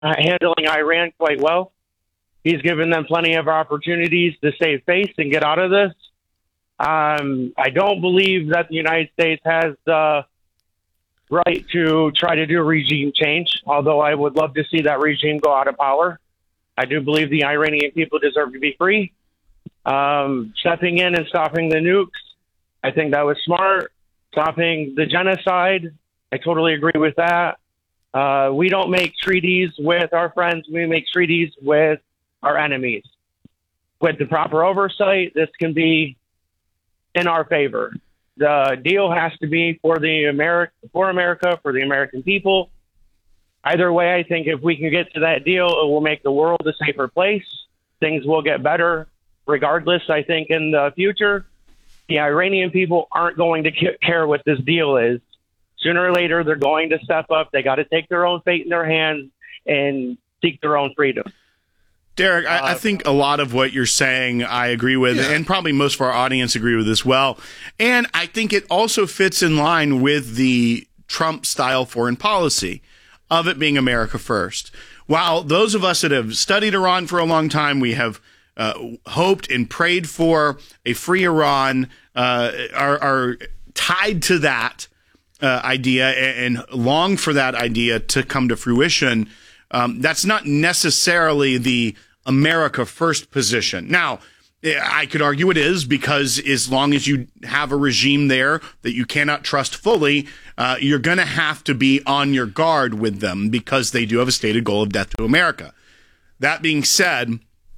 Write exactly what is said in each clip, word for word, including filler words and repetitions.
uh, handling Iran quite well. He's given them plenty of opportunities to save face and get out of this. Um, I don't believe that the United States has the right to try to do regime change, although I would love to see that regime go out of power. I do believe the Iranian people deserve to be free. Um, stepping in and stopping the nukes, I think that was smart. Stopping the genocide, I totally agree with that. Uh, we don't make treaties with our friends. We make treaties with our enemies. With the proper oversight, this can be in our favor. The deal has to be for the America, for America, for the American people. Either way, I think if we can get to that deal, it will make the world a safer place. Things will get better regardless. I think in the future, the Iranian people aren't going to care what this deal is. Sooner or later, they're going to step up. They got to take their own fate in their hands and seek their own freedom. Derek, I, I think a lot of what you're saying I agree with, yeah. and probably most of our audience agree with as well. And I think it also fits in line with the Trump-style foreign policy of it being America first. While those of us that have studied Iran for a long time, we have uh, hoped and prayed for a free Iran, uh, are, are tied to that uh, idea and, and long for that idea to come to fruition. Um, that's not necessarily the America first position. Now, I could argue it is, because as long as you have a regime there that you cannot trust fully, uh, you're going to have to be on your guard with them, because they do have a stated goal of death to America. That being said,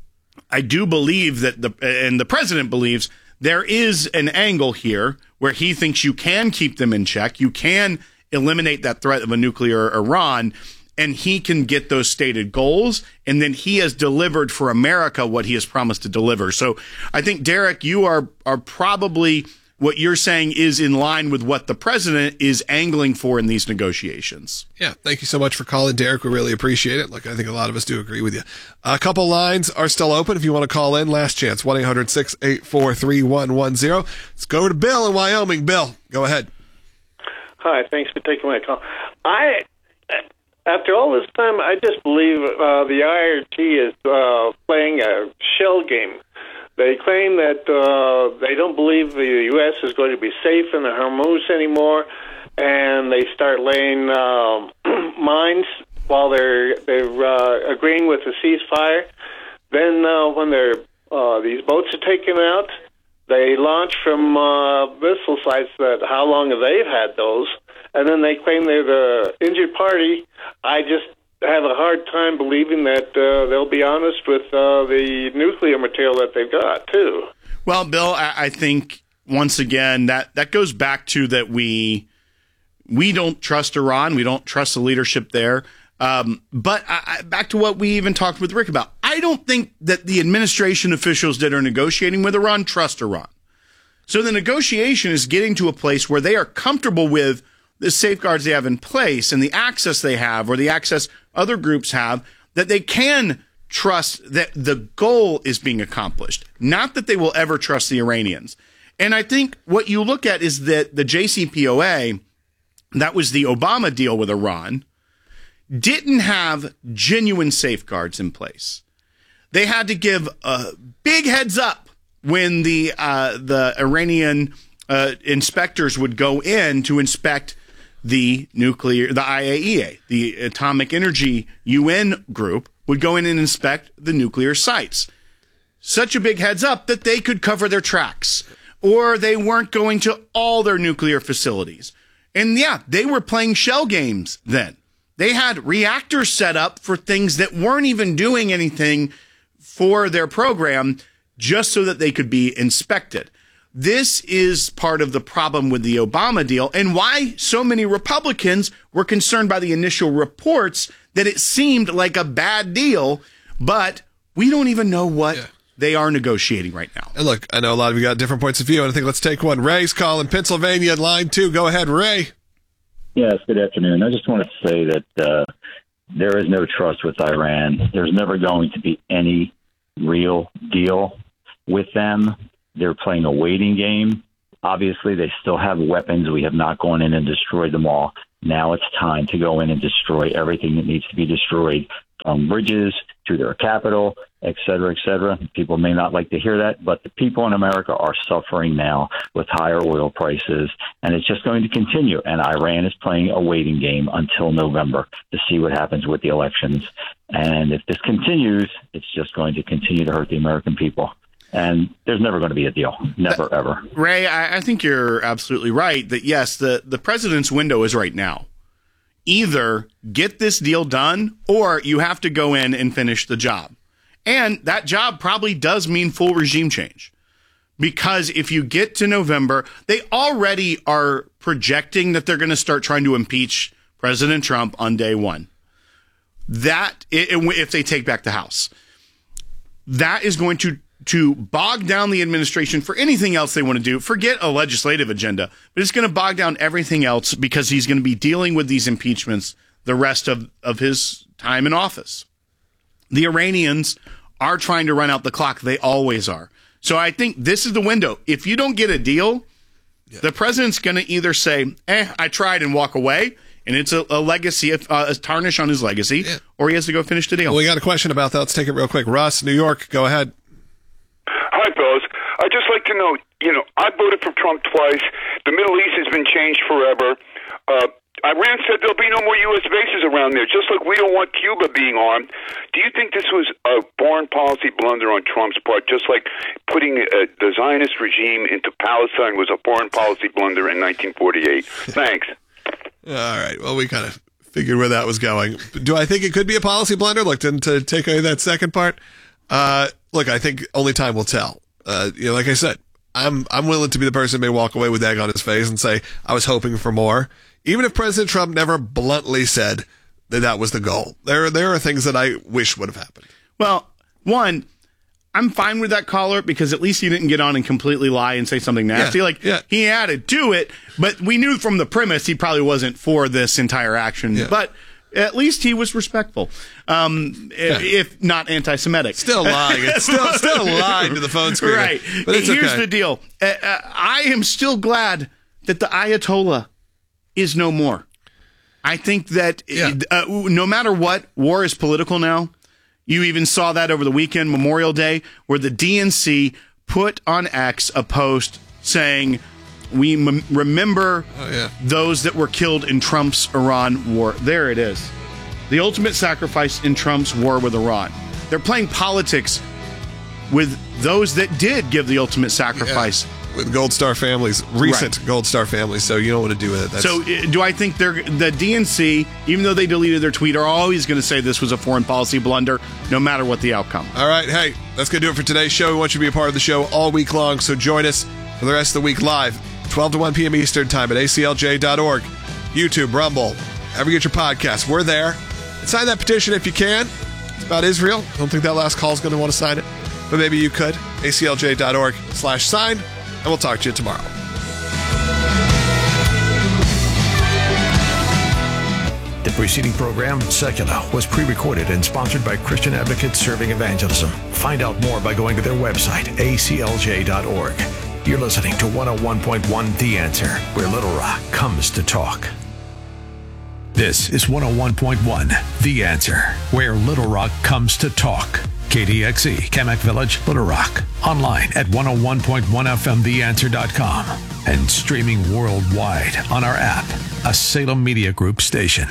I do believe that the, and the president believes, there is an angle here where he thinks you can keep them in check. You can eliminate that threat of a nuclear Iran, and he can get those stated goals, and then he has delivered for America what he has promised to deliver. So I think, Derek, you are are probably, what you're saying is in line with what the president is angling for in these negotiations. Yeah, thank you so much for calling, Derek. We really appreciate it. Like, I think a lot of us do agree with you. A couple lines are still open if you want to call in. Last chance, one eight hundred six eight four three one one zero. Let's go over to Bill in Wyoming. Bill, go ahead. Hi, thanks for taking my call. I... After all this time, I just believe uh, the I R G is uh, playing a shell game. They claim that uh, they don't believe the U S is going to be safe in the Hormuz anymore, and they start laying uh, mines while they're they're uh, agreeing with the ceasefire. Then, uh, when they're uh, these boats are taken out, they launch from uh, missile sites that how long have they had those? And then they claim they're the injured party. I just have a hard time believing that uh, they'll be honest with uh, the nuclear material that they've got, too. Well, Bill, I, I think, once again, that, that goes back to that we we don't trust Iran. We don't trust the leadership there. Um, but I, I, back to what we even talked with Rick about. I don't think that the administration officials that are negotiating with Iran trust Iran. So the negotiation is getting to a place where they are comfortable with the safeguards they have in place and the access they have, or the access other groups have, that they can trust that the goal is being accomplished, not that they will ever trust the Iranians. And I think what you look at is that the J C P O A, that was the Obama deal with Iran, didn't have genuine safeguards in place. They had to give a big heads up when the uh, the Iranian uh, inspectors would go in to inspect the nuclear, the I A E A, the Atomic Energy U N group, would go in and inspect the nuclear sites. Such a big heads up that they could cover their tracks, or they weren't going to all their nuclear facilities. And yeah, they were playing shell games then. They had reactors set up for things that weren't even doing anything for their program, just so that they could be inspected. This is part of the problem with the Obama deal, and why so many Republicans were concerned by the initial reports that it seemed like a bad deal, but we don't even know what yeah. they are negotiating right now. And look, I know a lot of you got different points of view, and I think let's take one. Ray's calling Pennsylvania, line two. Go ahead, Ray. Yes, good afternoon. I just wanted to say that uh, there is no trust with Iran. There's never going to be any real deal with them. They're playing a waiting game. Obviously, they still have weapons. We have not gone in and destroyed them all. Now it's time to go in and destroy everything that needs to be destroyed on bridges, to their capital, et cetera, et cetera. People may not like to hear that, but the people in America are suffering now with higher oil prices, and it's just going to continue. And Iran is playing a waiting game until November to see what happens with the elections. And if this continues, it's just going to continue to hurt the American people. And there's never going to be a deal. Never, uh, ever. Ray, I, I think you're absolutely right that, yes, the, the president's window is right now. Either get this deal done or you have to go in and finish the job. And that job probably does mean full regime change. Because if you get to November, they already are projecting that they're going to start trying to impeach President Trump on day one. That, if they take back the House, that is going to to bog down the administration for anything else they want to do. Forget a legislative agenda, but it's going to bog down everything else because he's going to be dealing with these impeachments the rest of, of his time in office. The Iranians are trying to run out the clock. They always are. So I think this is the window. If you don't get a deal, yeah. the president's going to either say, eh, I tried and walk away, and it's a, a legacy, a, a tarnish on his legacy, yeah. or he has to go finish the deal. Well, we got a question about that. Let's take it real quick. Russ, New York, go ahead. Hi, fellas. I'd just like to know, you know, I voted for Trump twice. The Middle East has been changed forever. Uh, Iran said there'll be no more U S bases around there, just like we don't want Cuba being armed. Do you think this was a foreign policy blunder on Trump's part, just like putting uh, the Zionist regime into Palestine was a foreign policy blunder in nineteen forty-eight? Thanks. All right. Well, we kind of figured where that was going. Do I think it could be a policy blunder? Look, to, to take away that second part, uh, look, I think only time will tell. Uh, you know, like I said, I'm I'm willing to be the person who may walk away with egg on his face and say I was hoping for more, even if President Trump never bluntly said that that was the goal. There there are things that I wish would have happened. Well, one, I'm fine with that caller because at least he didn't get on and completely lie and say something nasty. Yeah, like yeah. he added to it, but we knew from the premise he probably wasn't for this entire action. Yeah. But at least he was respectful, um, yeah. if not anti-Semitic. Still lying. It's still still lying to the phone screen. Right. But it's Here's okay. the deal. Uh, uh, I am still glad that the Ayatollah is no more. I think that Yeah. uh, no matter what, war is political now. You even saw that over the weekend, Memorial Day, where the D N C put on X a post saying, we m- remember Oh, yeah. those that were killed in Trump's Iran war. There it is. The ultimate sacrifice in Trump's war with Iran. They're playing politics with those that did give the ultimate sacrifice. Yeah. With Gold Star families, recent Right. Gold Star families, so you know what to do with it. That's, So uh, do I think they're the D N C, even though they deleted their tweet, are always going to say this was a foreign policy blunder, no matter what the outcome. all right, hey, that's going to do it for today's show. We want you to be a part of the show all week long, so join us for the rest of the week live, twelve to one p.m. Eastern Time at A C L J dot org, YouTube, Rumble, ever get your podcasts. We're there. And sign that petition if you can. It's about Israel. I don't think that last call is going to want to sign it, but maybe you could. A C L J dot org slash sign, and we'll talk to you tomorrow. The preceding program, Secular, was pre-recorded and sponsored by Christian Advocates Serving Evangelism. Find out more by going to their website, A C L J dot org. You're listening to one oh one point one The Answer, where Little Rock comes to talk. This is one oh one point one The Answer, where Little Rock comes to talk. K D X E, Kamak Village, Little Rock. Online at one oh one point one F M the answer dot com. And streaming worldwide on our app, a Salem Media Group station.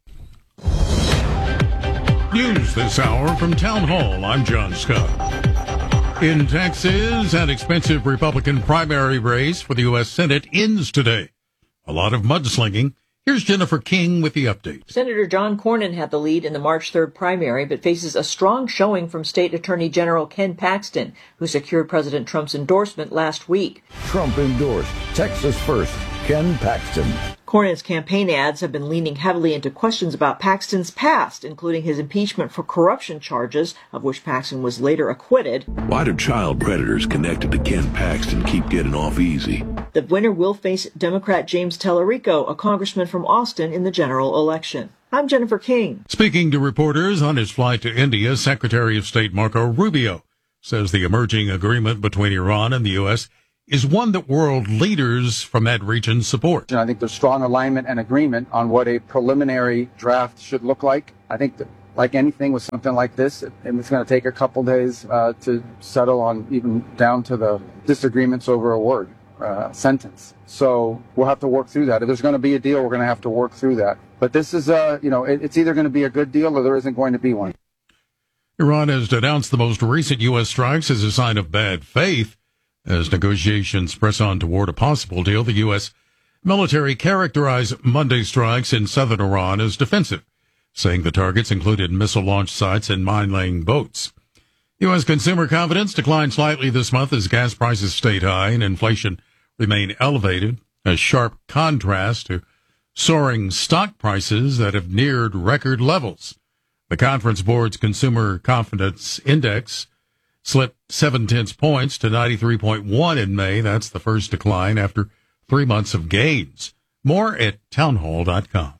News this hour from Town Hall. I'm John Scott. In Texas, an expensive Republican primary race for the U S Senate ends today. A lot of mudslinging. Here's Jennifer King with the update. Senator John Cornyn had the lead in the March third primary, but faces a strong showing from State Attorney General Ken Paxton, who secured President Trump's endorsement last week. Trump endorsed Texas First, Ken Paxton. Cornyn's campaign ads have been leaning heavily into questions about Paxton's past, including his impeachment for corruption charges, of which Paxton was later acquitted. Why do child predators connected to Ken Paxton keep getting off easy? The winner will face Democrat James Tellerico, a congressman from Austin, in the general election. I'm Jennifer King. Speaking to reporters on his flight to India, Secretary of State Marco Rubio says the emerging agreement between Iran and the U S is one that world leaders from that region support. And I think there's strong alignment and agreement on what a preliminary draft should look like. I think that like anything with something like this, and it's going to take a couple days uh, to settle on, even down to the disagreements over a word, uh, sentence. So we'll have to work through that. If there's going to be a deal, we're going to have to work through that. But this is, uh, you know, it, it's either going to be a good deal or there isn't going to be one. Iran has denounced the most recent U S strikes as a sign of bad faith. As negotiations press on toward a possible deal, the U S military characterized Monday strikes in southern Iran as defensive, saying the targets included missile launch sites and mine-laying boats. U S consumer confidence declined slightly this month as gas prices stayed high and inflation remained elevated, a sharp contrast to soaring stock prices that have neared record levels. The Conference Board's Consumer Confidence Index slipped seven tenths points to ninety-three point one in May. That's the first decline after three months of gains. More at townhall dot com.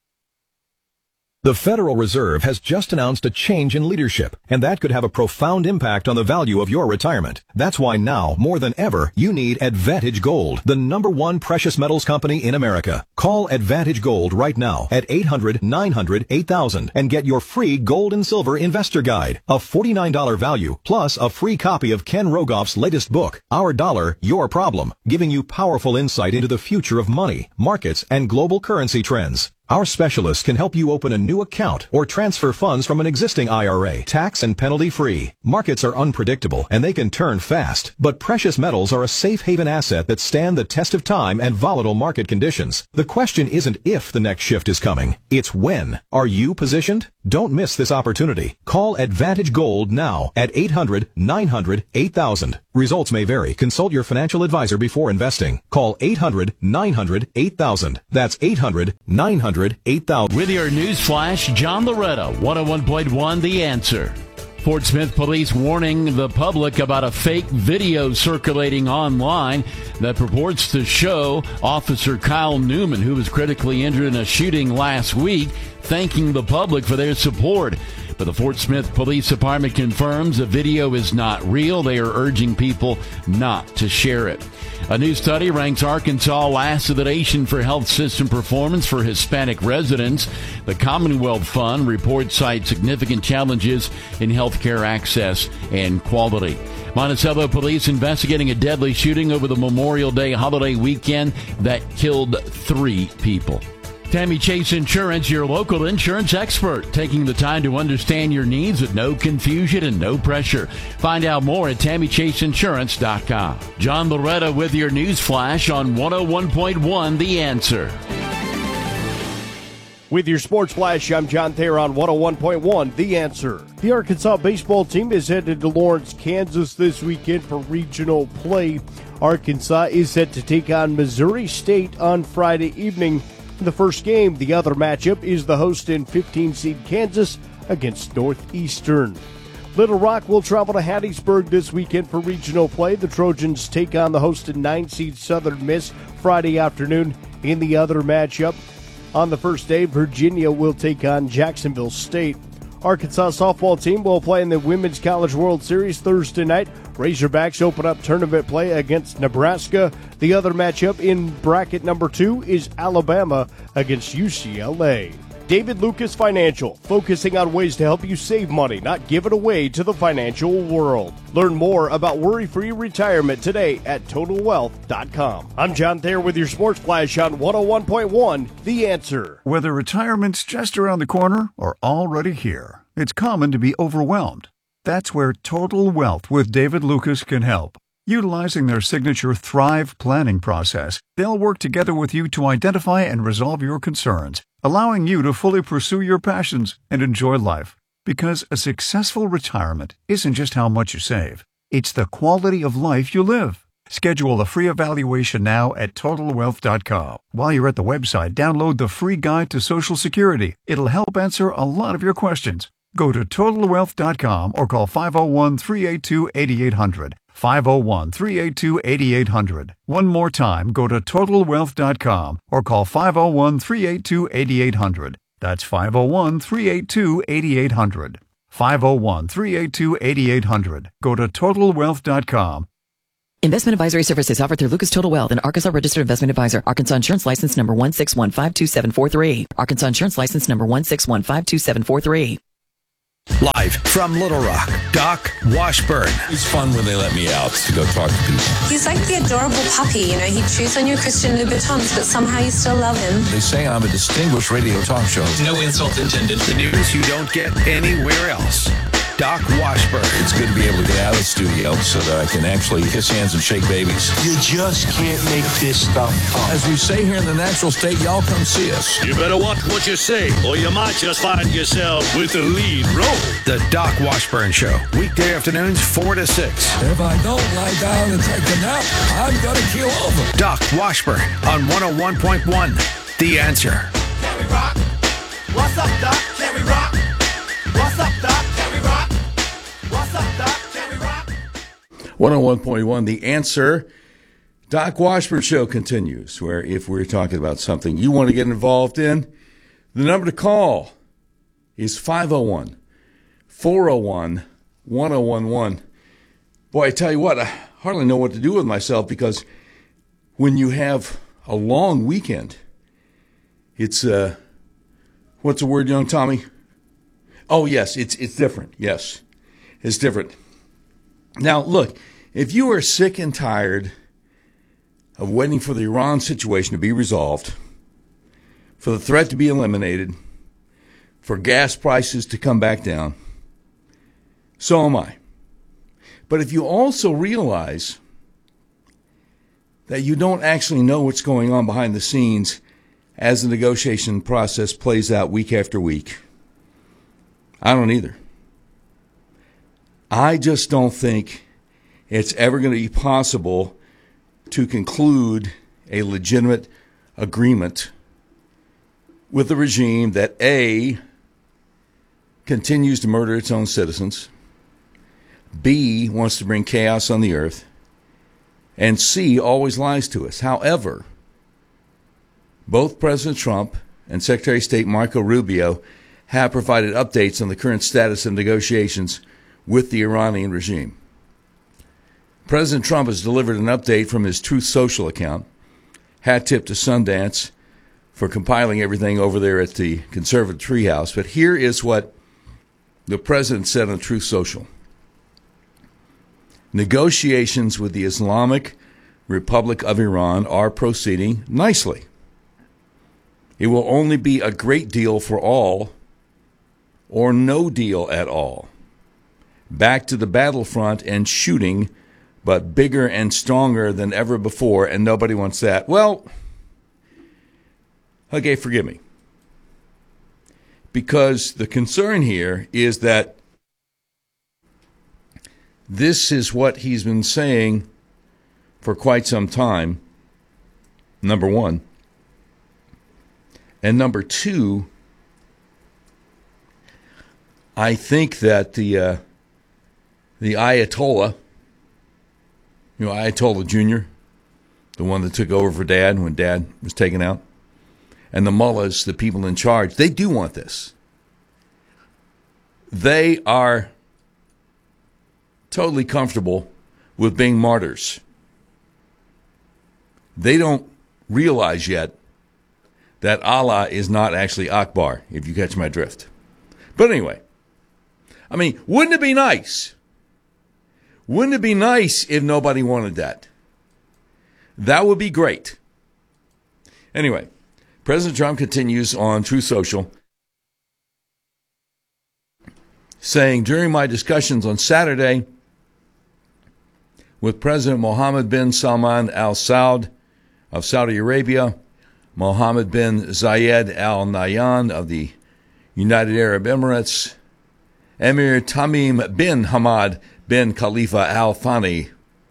The Federal Reserve has just announced a change in leadership, and that could have a profound impact on the value of your retirement. That's why now, more than ever, you need Advantage Gold, the number one precious metals company in America. Call Advantage Gold right now at eight hundred, nine hundred, eight thousand and get your free gold and silver investor guide, a forty-nine dollars value, plus a free copy of Ken Rogoff's latest book, Our Dollar, Your Problem, giving you powerful insight into the future of money, markets, and global currency trends. Our specialists can help you open a new account or transfer funds from an existing I R A, tax and penalty free. Markets are unpredictable and they can turn fast, but precious metals are a safe haven asset that stand the test of time and volatile market conditions. The question isn't if the next shift is coming, it's when. Are you positioned? Don't miss this opportunity. Call Advantage Gold now at eight hundred, nine hundred, eight thousand. Results may vary. Consult your financial advisor before investing. Call eight hundred, nine hundred, eight thousand. That's eight hundred, nine hundred, eight thousand. With your news flash, John Loretta, one oh one point one The Answer. Fort Smith police warning the public about a fake video circulating online that purports to show Officer Kyle Newman, who was critically injured in a shooting last week, thanking the public for their support. But the Fort Smith Police Department confirms the video is not real. They are urging people not to share it. A new study ranks Arkansas last of the nation for health system performance for Hispanic residents. The Commonwealth Fund reports cite significant challenges in healthcare access and quality. Monticello police investigating a deadly shooting over the Memorial Day holiday weekend that killed three people. Tammy Chase Insurance, your local insurance expert, taking the time to understand your needs with no confusion and no pressure. Find out more at tammy chase insurance dot com. John Loretta with your news flash on one oh one point one The Answer. With your sports flash, I'm John Thayer on one oh one point one The Answer. The Arkansas baseball team is headed to Lawrence, Kansas this weekend for regional play. Arkansas is set to take on Missouri State on Friday evening. In the first game, the other matchup is the host and fifteen seed Kansas against Northeastern. Little Rock will travel to Hattiesburg this weekend for regional play. The Trojans take on the host and nine seed Southern Miss Friday afternoon. In the other matchup, on the first day, Virginia will take on Jacksonville State. Arkansas softball team will play in the Women's College World Series Thursday night. Razorbacks open up tournament play against Nebraska. The other matchup in bracket number two is Alabama against U C L A. David Lucas Financial, focusing on ways to help you save money, not give it away to the financial world. Learn more about worry-free retirement today at total wealth dot com. I'm John Thayer with your Sports Flash on one oh one point one The Answer. Whether retirement's just around the corner or already here, it's common to be overwhelmed. That's where Total Wealth with David Lucas can help. Utilizing their signature Thrive planning process, they'll work together with you to identify and resolve your concerns, allowing you to fully pursue your passions and enjoy life. Because a successful retirement isn't just how much you save, it's the quality of life you live. Schedule a free evaluation now at total wealth dot com. While you're at the website, download the free guide to Social Security. It'll help answer a lot of your questions. Go to total wealth dot com or call five oh one, three eight two, eight eight hundred. five oh one, three eight two, eight eight hundred. One more time, go to total wealth dot com or call five oh one, three eight two, eight eight hundred. That's five oh one, three eight two, eight eight hundred. five oh one, three eight two, eight eight hundred. Go to total wealth dot com. Investment advisory services offered through Lucas Total Wealth, an Arkansas registered investment advisor. Arkansas Insurance License number one six one five two seven four three. Arkansas Insurance License number one six one five two seven four three. Live from Little Rock, Doc Washburn. It's fun when they let me out to go talk to people. He's like the adorable puppy, you know. He chews on your Christian Louboutins, but somehow you still love him. They say I'm a distinguished radio talk show. No insult intended. The news you don't get anywhere else. Doc Washburn. It's good to be able to get out of the studio so that I can actually kiss hands and shake babies. You just can't make this stuff up. As we say here in the natural state, y'all come see us. You better watch what you say, or you might just find yourself with the lead role. The Doc Washburn Show. Weekday afternoons, four to six. If I don't lie down and take a nap, I'm going to keel over. Doc Washburn on one oh one point one. The Answer. Can we rock? What's up, Doc? Can we rock? What's up, Doc? Can we rock? What's up, Doc? Can we rock? one oh one point one, The Answer. Doc Washburn Show continues, where if we're talking about something you want to get involved in, the number to call is five oh one, four oh one, one oh one one. Boy, I tell you what, I hardly know what to do with myself, because when you have a long weekend, it's, uh, what's the word, young Tommy? Oh, yes, it's it's different. Yes, it's different. Now, look, if you are sick and tired of waiting for the Iran situation to be resolved, for the threat to be eliminated, for gas prices to come back down, so am I. But if you also realize that you don't actually know what's going on behind the scenes as the negotiation process plays out week after week, I don't either. I just don't think it's ever going to be possible to conclude a legitimate agreement with a regime that, A, continues to murder its own citizens, B, wants to bring chaos on the earth, and C, always lies to us. However, both President Trump and Secretary of State Marco Rubio have provided updates on the current status of negotiations with the Iranian regime. President Trump has delivered an update from his Truth Social account. Hat tip to Sundance for compiling everything over there at the conservative treehouse. But here is what the president said on Truth Social. Negotiations with the Islamic Republic of Iran are proceeding nicely. It will only be a great deal for all, or no deal at all. Back to the battlefront and shooting, but bigger and stronger than ever before, and nobody wants that. Well, okay, forgive me. Because the concern here is that this is what he's been saying for quite some time, number one. And number two, I think that the uh, the Ayatollah, you know, Ayatollah Junior, the one that took over for Dad when Dad was taken out, and the mullahs, the people in charge, they do want this. They are totally comfortable with being martyrs. They don't realize yet that Allah is not actually Akbar, if you catch my drift. But anyway, I mean, wouldn't it be nice? Wouldn't it be nice if nobody wanted that? That would be great. Anyway, President Trump continues on Truth Social, saying, during my discussions on Saturday with President Mohammed bin Salman Al Saud of Saudi Arabia, Mohammed bin Zayed Al Nahyan of the United Arab Emirates, Emir Tamim bin Hamad bin Khalifa Al Thani.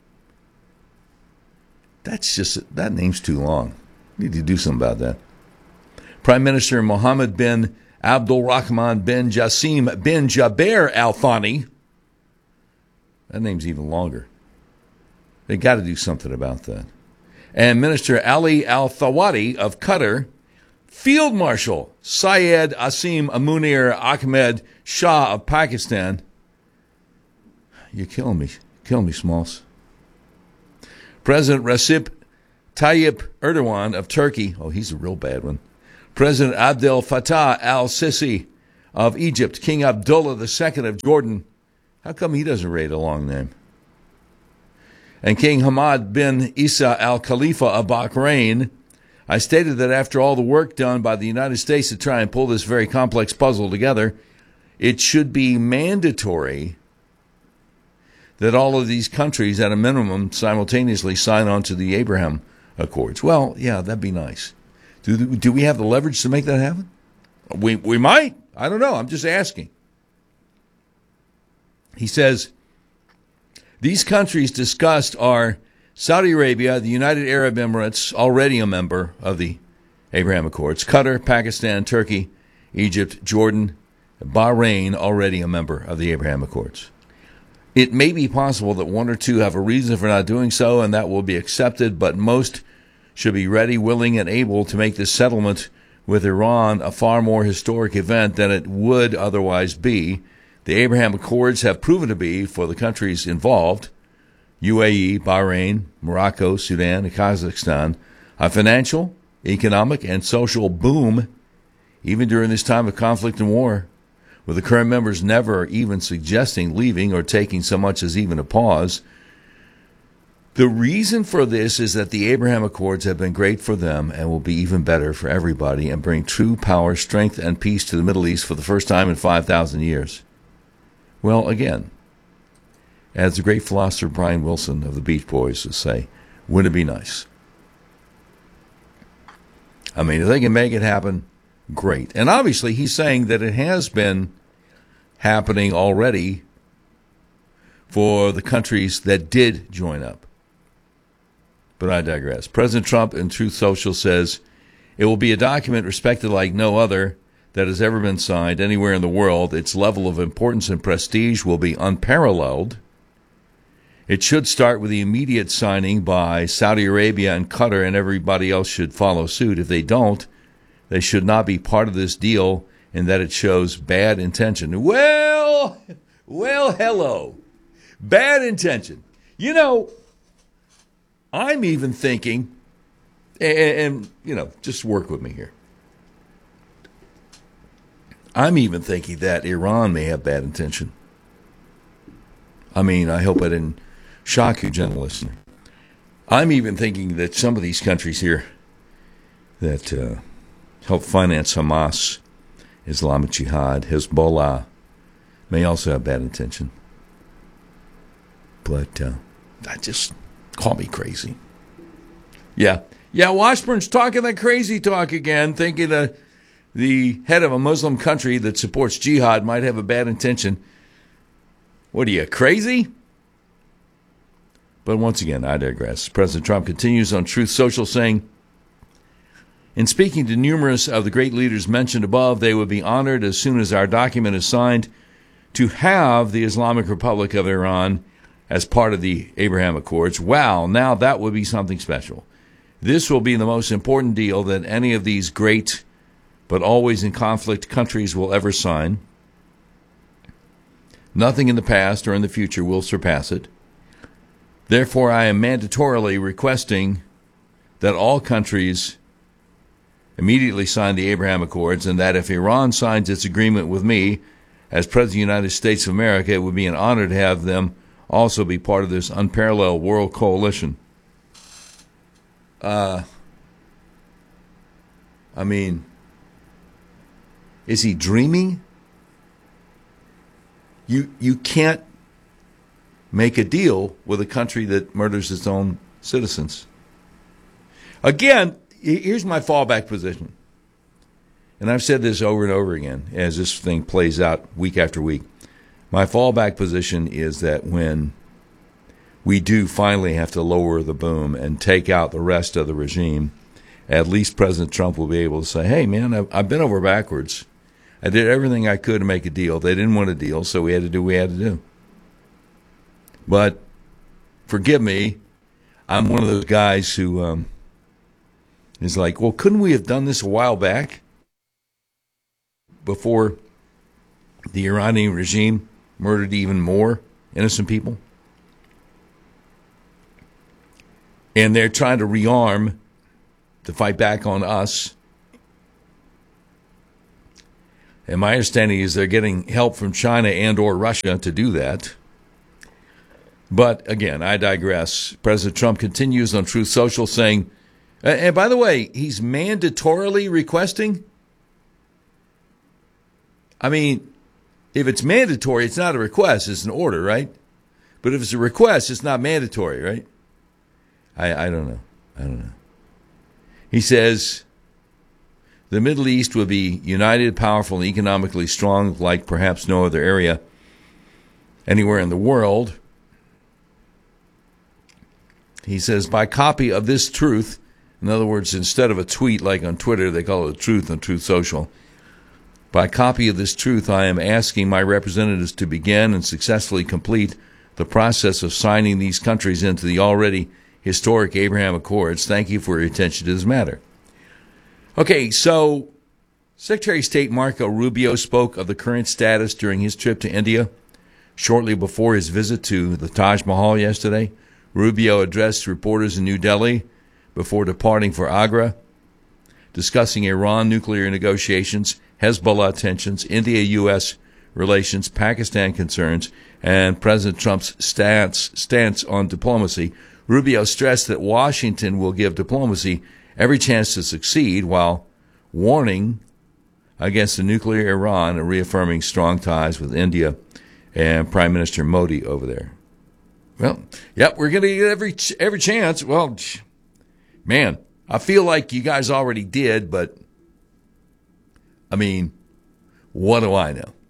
That's just, that name's too long. Need to do something about that. Prime Minister Mohammed bin Abdul Rahman bin Jassim bin Jaber Al Thani. That name's even longer. They got to do something about that. And Minister Ali Al Thawadi of Qatar, Field Marshal Syed Asim Munir Ahmed Shah of Pakistan. You're killing me. Killing me, Smalls. President Recep Tayyip Erdogan of Turkey. Oh, he's a real bad one. President Abdel Fattah al-Sisi of Egypt, King Abdullah the Second of Jordan. How come he doesn't rate a long name? And King Hamad bin Isa al Khalifa of Bahrain. I stated that after all the work done by the United States to try and pull this very complex puzzle together, it should be mandatory that all of these countries, at a minimum, simultaneously sign on to the Abraham Accords. Well, yeah, that'd be nice. Do, do we have the leverage to make that happen? We, we might. I don't know. I'm just asking. He says, these countries discussed are Saudi Arabia, the United Arab Emirates, already a member of the Abraham Accords, Qatar, Pakistan, Turkey, Egypt, Jordan, Bahrain, already a member of the Abraham Accords. It may be possible that one or two have a reason for not doing so, and that will be accepted, but most should be ready, willing, and able to make this settlement with Iran a far more historic event than it would otherwise be. The Abraham Accords have proven to be, for the countries involved, U A E, Bahrain, Morocco, Sudan, and Kazakhstan, a financial, economic, and social boom, even during this time of conflict and war, with the current members never even suggesting leaving or taking so much as even a pause. The reason for this is that the Abraham Accords have been great for them and will be even better for everybody and bring true power, strength, and peace to the Middle East for the first time in five thousand years. Well, again, as the great philosopher Brian Wilson of the Beach Boys would say, wouldn't it be nice? I mean, if they can make it happen, great. And obviously, he's saying that it has been happening already for the countries that did join up. But I digress. President Trump in Truth Social says, it will be a document respected like no other that has ever been signed anywhere in the world. Its level of importance and prestige will be unparalleled. It should start with the immediate signing by Saudi Arabia and Qatar, and everybody else should follow suit. If they don't, they should not be part of this deal in that it shows bad intention. Well, well, hello. Bad intention. You know, I'm even thinking, and, and, you know, just work with me here. I'm even thinking that Iran may have bad intention. I mean, I hope I didn't shock you, gentle listener. I'm even thinking that some of these countries here that uh, help finance Hamas, Islamic Jihad, Hezbollah, may also have bad intention. But uh, I just call me crazy. Yeah. Yeah, Washburn's talking that crazy talk again, thinking that the head of a Muslim country that supports jihad might have a bad intention. What are you, crazy? But once again, I digress. President Trump continues on Truth Social saying, in speaking to numerous of the great leaders mentioned above, they would be honored as soon as our document is signed to have the Islamic Republic of Iran as part of the Abraham Accords. Wow, now that would be something special. This will be the most important deal that any of these great but always in conflict countries will ever sign. Nothing in the past or in the future will surpass it. Therefore, I am mandatorily requesting that all countries immediately sign the Abraham Accords, and that if Iran signs its agreement with me as President of the United States of America, it would be an honor to have them also be part of this unparalleled world coalition. Uh, I mean, is he dreaming? You you can't make a deal with a country that murders its own citizens. Again, here's my fallback position. And I've said this over and over again as this thing plays out week after week. My fallback position is that when we do finally have to lower the boom and take out the rest of the regime, at least President Trump will be able to say, hey, man, I've, I've been over backwards. I did everything I could to make a deal. They didn't want a deal, so we had to do what we had to do. But forgive me, I'm one of those guys who um, is like, well, couldn't we have done this a while back before the Iranian regime murdered even more innocent people? And they're trying to rearm to fight back on us. And my understanding is they're getting help from China and or Russia to do that. But again, I digress. President Trump continues on Truth Social saying, and by the way, he's mandatorily requesting. I mean, if it's mandatory, it's not a request, it's an order, right? But if it's a request, it's not mandatory, right? I, I don't know. I don't know. He says, the Middle East will be united, powerful, and economically strong like perhaps no other area anywhere in the world. He says, by copy of this truth, in other words, instead of a tweet like on Twitter, they call it a truth on Truth Social. By copy of this truth, I am asking my representatives to begin and successfully complete the process of signing these countries into the already historic Abraham Accords. Thank you for your attention to this matter. Okay, so Secretary of State Marco Rubio spoke of the current status during his trip to India shortly before his visit to the Taj Mahal yesterday. Rubio addressed reporters in New Delhi before departing for Agra, discussing Iran nuclear negotiations, Hezbollah tensions, India-U S relations, Pakistan concerns, and President Trump's stance, stance on diplomacy. Rubio stressed that Washington will give diplomacy every chance to succeed while warning against the nuclear Iran and reaffirming strong ties with India and Prime Minister Modi over there. Well, yep, we're going to get every every chance. Well, man, I feel like you guys already did, but, I mean, what do I know?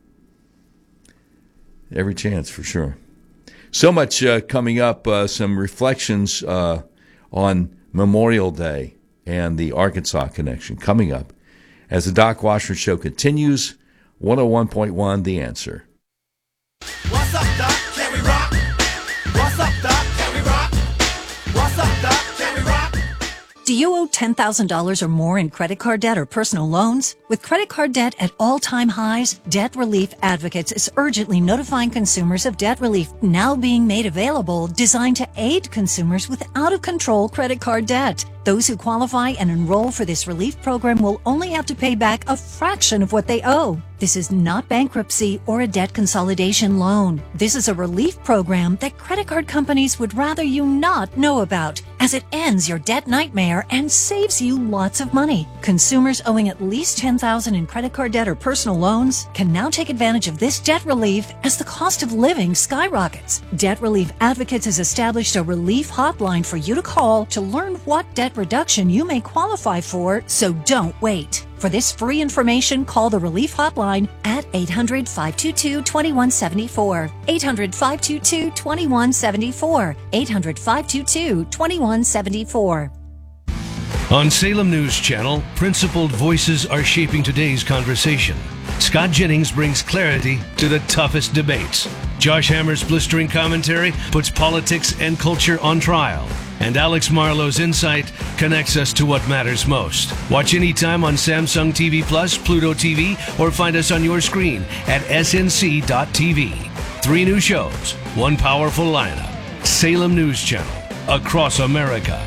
Every chance, for sure. So much uh, coming up, uh, some reflections uh, on Memorial Day and the Arkansas connection coming up as the Doc Washburn Show continues. one oh one point one, The Answer. What's up, Doc? Can we rock? What's up, Doc? Can we rock? What's up, Doc? Can we rock? Do you owe ten thousand dollars or more in credit card debt or personal loans? With credit card debt at all-time highs, Debt Relief Advocates is urgently notifying consumers of debt relief now being made available, designed to aid consumers with out-of-control credit card debt. Those who qualify and enroll for this relief program will only have to pay back a fraction of what they owe. This is not bankruptcy or a debt consolidation loan. This is a relief program that credit card companies would rather you not know about, as it ends your debt nightmare and saves you lots of money. Consumers owing at least ten thousand dollars in credit card debt or personal loans can now take advantage of this debt relief as the cost of living skyrockets. Debt Relief Advocates has established a relief hotline for you to call to learn what debt reduction you may qualify for, so don't wait. For this free information, call the Relief Hotline at eight hundred, five two two, two one seven four, eight hundred, five two two, two one seven four, eight hundred, five two two, two one seven four. On Salem News Channel, principled voices are shaping today's conversation. Scott Jennings brings clarity to the toughest debates. Josh Hammer's blistering commentary puts politics and culture on trial. And Alex Marlowe's insight connects us to what matters most. Watch anytime on Samsung T V Plus, Pluto T V, or find us on your screen at S N C dot T V. Three new shows, one powerful lineup. Salem News Channel, across America.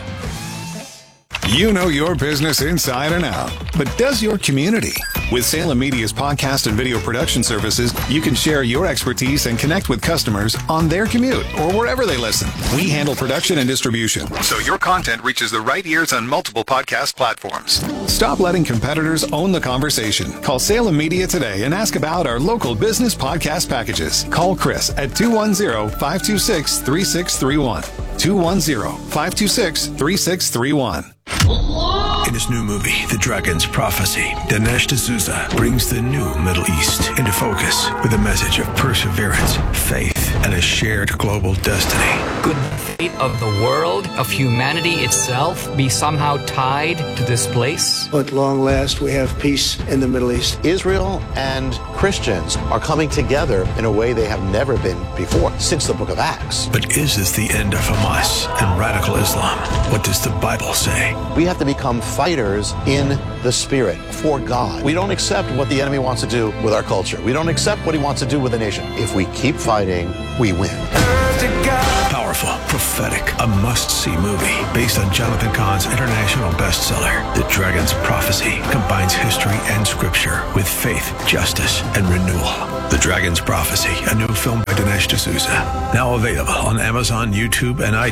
You know your business inside and out, but does your community? With Salem Media's podcast and video production services, you can share your expertise and connect with customers on their commute or wherever they listen. We handle production and distribution, so your content reaches the right ears on multiple podcast platforms. Stop letting competitors own the conversation. Call Salem Media today and ask about our local business podcast packages. Call Chris at two one zero, five two six, three six three one. two one zero, five two six, three six three one. In his new movie, The Dragon's Prophecy, Dinesh D'Souza brings the new Middle East into focus with a message of perseverance, faith, and a shared global destiny. Could the fate of the world, of humanity itself, be somehow tied to this place? At long last, we have peace in the Middle East. Israel and Christians are coming together in a way they have never been before, since the book of Acts. But is this the end of Hamas and radical Islam? What does the Bible say? We have to become fighters in the spirit for God. We don't accept what the enemy wants to do with our culture. We don't accept what he wants to do with the nation. If we keep fighting, we win. Powerful, prophetic, a must-see movie based on Jonathan Cahn's international bestseller. The Dragon's Prophecy combines history and scripture with faith, justice, and renewal. The Dragon's Prophecy, a new film by Dinesh D'Souza. Now available on Amazon, YouTube, and iTunes.